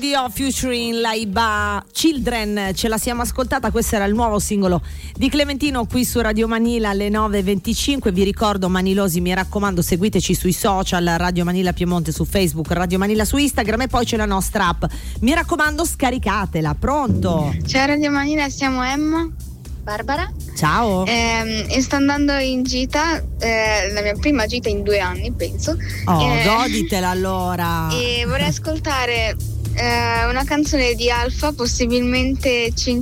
Dio featuring Laiba Children, ce la siamo ascoltata, questo era il nuovo singolo di Clementino qui su Radio Manila alle 9:25. Vi ricordo, manilosi, mi raccomando, seguiteci sui social, Radio Manila Piemonte su Facebook, Radio Manila su Instagram, e poi c'è la nostra app, mi raccomando scaricatela. Pronto? Ciao Radio Manila, siamo Emma, Barbara. Ciao. E sto andando in gita, la mia prima gita in 2 anni penso. Goditela allora. E vorrei ascoltare una canzone di Alfa, possibilmente